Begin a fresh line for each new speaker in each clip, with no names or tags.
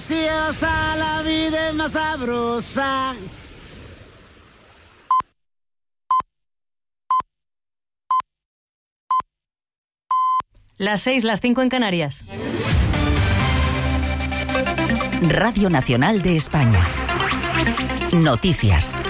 preciosa, la vida es más sabrosa.
Las 6, las 5 en Canarias.
Radio Nacional de España. Noticias.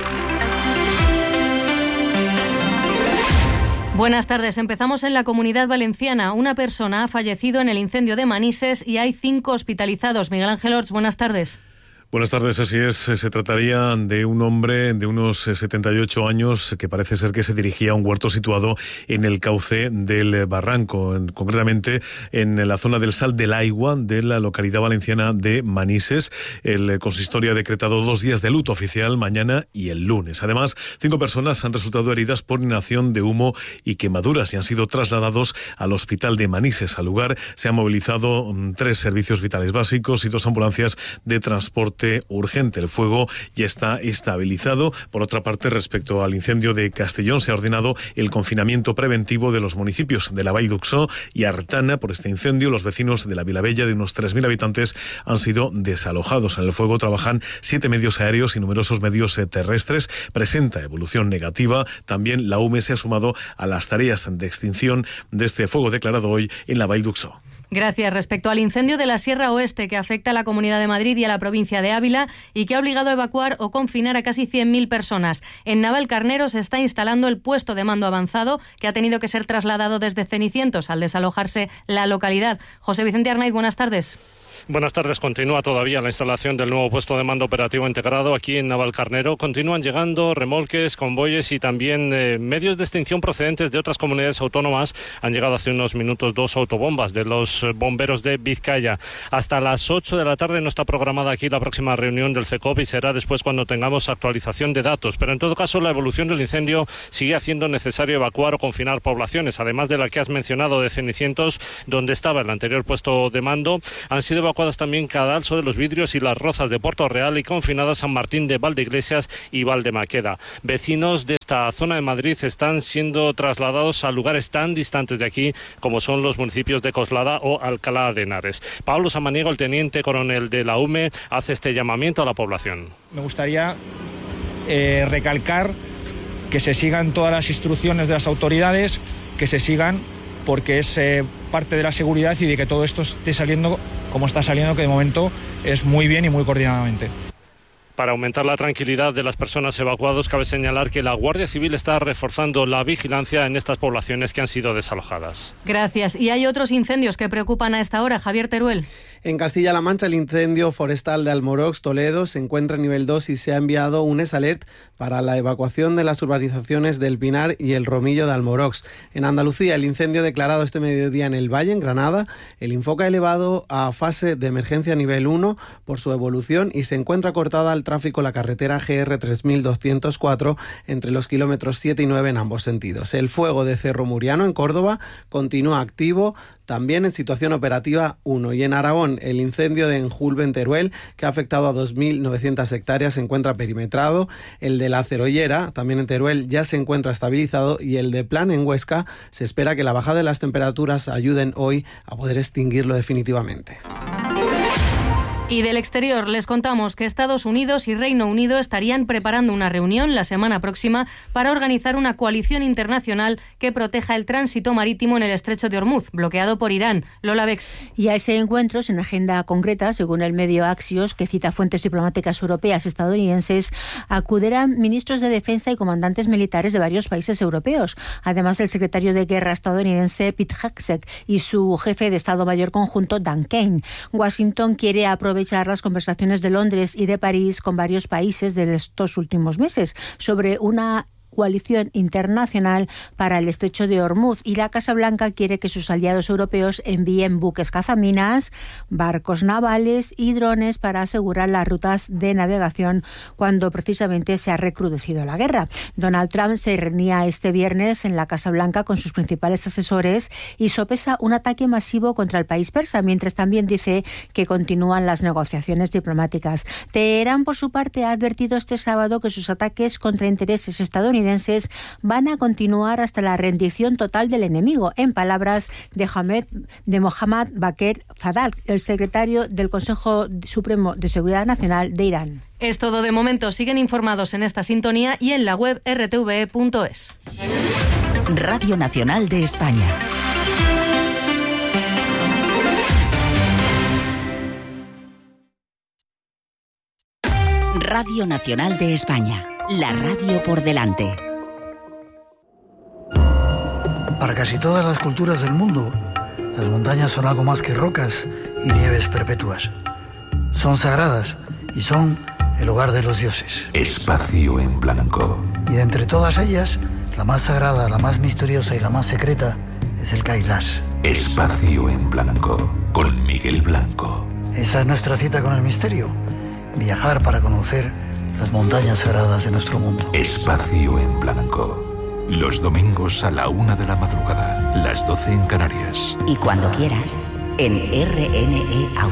Buenas tardes. Empezamos en la Comunidad Valenciana. Una persona ha fallecido en el incendio de Manises y hay 5 hospitalizados. Miguel Ángel Orts, buenas tardes.
Buenas tardes, así es. Se trataría de un hombre de unos 78 años que parece ser que se dirigía a un huerto situado en el cauce del Barranco, concretamente en la zona del Sal del Aigua de la localidad valenciana de Manises. El consistorio ha decretado 2 días de luto oficial, mañana y el lunes. Además, 5 personas han resultado heridas por inhalación de humo y quemaduras y han sido trasladados al hospital de Manises. Al lugar se han movilizado 3 servicios vitales básicos y 2 ambulancias de transporte urgente. El fuego ya está estabilizado. Por otra parte, respecto al incendio de Castellón, se ha ordenado el confinamiento preventivo de los municipios de la Vall d'Uxó y Artana por este incendio. Los vecinos de la Vilavella, de unos 3.000 habitantes, han sido desalojados. En el fuego trabajan 7 medios aéreos y numerosos medios terrestres. Presenta evolución negativa. También la UME se ha sumado a las tareas de extinción de este fuego declarado hoy en la Vall d'Uxó.
Gracias. Respecto al incendio de la Sierra Oeste que afecta a la Comunidad de Madrid y a la provincia de Ávila y que ha obligado a evacuar o confinar a casi 100.000 personas. En Navalcarnero se está instalando el puesto de mando avanzado que ha tenido que ser trasladado desde Cenicientos al desalojarse la localidad. José Vicente Arnaiz, buenas tardes.
Buenas tardes. Continúa todavía la instalación del nuevo puesto de mando operativo integrado aquí en Navalcarnero. Continúan llegando remolques, convoyes y también medios de extinción procedentes de otras comunidades autónomas. Han llegado hace unos minutos 2 autobombas de los bomberos de Vizcaya. Hasta las 8 de la tarde no está programada aquí la próxima reunión del CECOP y será después cuando tengamos actualización de datos. Pero en todo caso la evolución del incendio sigue haciendo necesario evacuar o confinar poblaciones. Además de la que has mencionado de Cenicientos, donde estaba el anterior puesto de mando, han sido evacuadas también Cadalso de los Vidrios y Las Rozas de Puerto Real y confinadas San Martín de Valdeiglesias y Valdemaqueda. Vecinos de esta zona de Madrid están siendo trasladados a lugares tan distantes de aquí como son los municipios de Coslada o Alcalá de Henares. Pablo Samaniego, el teniente coronel de la UME, hace este llamamiento a la población.
Me gustaría recalcar que se sigan todas las instrucciones de las autoridades, que se sigan porque es parte de la seguridad y de que todo esto esté saliendo como está saliendo, que de momento es muy bien y muy coordinadamente.
Para aumentar la tranquilidad de las personas evacuadas, cabe señalar que la Guardia Civil está reforzando la vigilancia en estas poblaciones que han sido desalojadas.
Gracias. Y hay otros incendios que preocupan a esta hora. Javier Teruel.
En Castilla-La Mancha, el incendio forestal de Almorox, Toledo, se encuentra en nivel 2 y se ha enviado un SALERT para la evacuación de las urbanizaciones del Pinar y el Romillo de Almorox. En Andalucía, el incendio declarado este mediodía en el Valle, en Granada, el Infoca ha elevado a fase de emergencia nivel 1 por su evolución y se encuentra cortada al tráfico la carretera GR 3204 entre los kilómetros 7 y 9 en ambos sentidos. El fuego de Cerro Muriano, en Córdoba, continúa activo, también en situación operativa 1. Y en Aragón, el incendio de Enjulve, en Teruel, que ha afectado a 2.900 hectáreas, se encuentra perimetrado. El de La Cerollera, también en Teruel, ya se encuentra estabilizado. Y el de Plan, en Huesca, se espera que la bajada de las temperaturas ayuden hoy a poder extinguirlo definitivamente.
Y del exterior les contamos que Estados Unidos y Reino Unido estarían preparando una reunión la semana próxima para organizar una coalición internacional que proteja el tránsito marítimo en el estrecho de Hormuz, bloqueado por Irán. Lola Bex.
Y a ese encuentro, sin agenda concreta, según el medio Axios, que cita fuentes diplomáticas europeas y estadounidenses, acudirán ministros de defensa y comandantes militares de varios países europeos, además del secretario de Guerra estadounidense Pete Hegseth y su jefe de Estado Mayor Conjunto Dan Kane. Washington quiere aprovechar las conversaciones de Londres y de París con varios países de estos últimos meses sobre una coalición internacional para el estrecho de Hormuz, y la Casa Blanca quiere que sus aliados europeos envíen buques cazaminas, barcos navales y drones para asegurar las rutas de navegación cuando precisamente se ha recrudecido la guerra. Donald Trump se reunía este viernes en la Casa Blanca con sus principales asesores y sopesa un ataque masivo contra el país persa, mientras también dice que continúan las negociaciones diplomáticas. Teherán, por su parte, ha advertido este sábado que sus ataques contra intereses estadounidenses estadounidenses van a continuar hasta la rendición total del enemigo, en palabras de Mohammad Bagher Fadl, el secretario del Consejo Supremo de Seguridad Nacional de Irán.
Es todo de momento. Siguen informados en esta sintonía y en la web rtve.es.
Radio Nacional de España. Radio Nacional de España. La radio por delante.
Para casi todas las culturas del mundo, las montañas son algo más que rocas y nieves perpetuas. Son sagradas y son el hogar de los dioses.
Espacio en blanco.
Y de entre todas ellas, la más sagrada, la más misteriosa y la más secreta es el Kailash.
Espacio en blanco, con Miguel Blanco.
Esa es nuestra cita con el misterio. Viajar para conocer las montañas sagradas de nuestro mundo.
Espacio en blanco. Los domingos a la 1 de la madrugada, las 12 en Canarias.
Y cuando quieras, en RNE